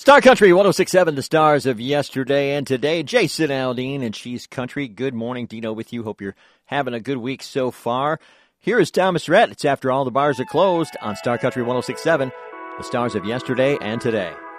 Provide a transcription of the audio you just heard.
Star Country 106.7, the stars of yesterday and today. Jason Aldean and She's Country. Good morning, Dino with you. Hope you're having a good week so far. Here is Thomas Rhett. It's after all the bars are closed on Star Country 106.7, the stars of yesterday and today.